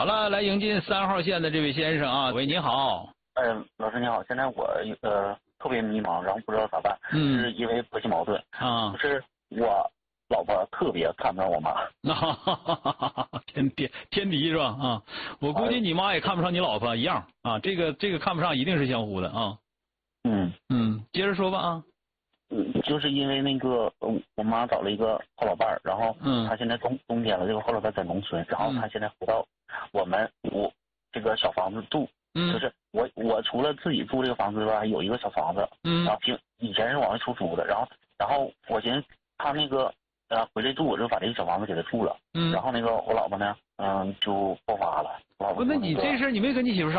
好了，来迎接3号线的这位先生啊，喂，你好。 老师你好，现在我特别迷茫，然后不知道咋办，是因为婆媳矛盾啊， 就是我老婆特别看不上我妈， 天敌是吧？啊，我估计你妈也看不上你老婆一样啊，这个看不上一定是相互的啊。接着说吧啊。 就是因为那个我妈找了一个好老伴儿，然后她现在冬天了，这个好老伴在农村，然后她现在回到我这个小房子住，就是我除了自己住这个房子之外，还有一个小房子，然后以前是往外出租的，然后我寻思她那个回来住，我就把这个小房子给她住了，然后那个我老婆呢就爆发了， 不，那你这事你没跟你媳妇